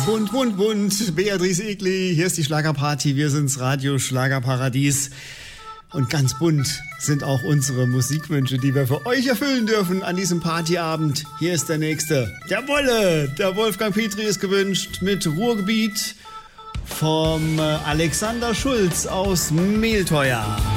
Bunt. Beatrice Egli, hier ist die Schlagerparty. Wir sind's Radio Schlagerparadies. Und ganz bunt sind auch unsere Musikwünsche, die wir für euch erfüllen dürfen an diesem Partyabend. Hier ist der nächste. Der Wolle. Der Wolfgang Petri ist gewünscht mit Ruhrgebiet vom Alexander Schulz aus Mehlteuer.